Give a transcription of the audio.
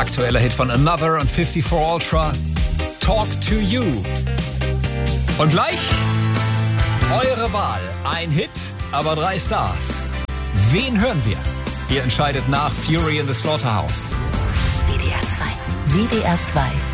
Aktueller Hit von Another und 54 Ultra, Talk to You. Und gleich eure Wahl. Ein Hit, aber 3 Stars. Wen hören wir? Ihr entscheidet nach Fury in the Slaughterhouse. WDR 2. WDR 2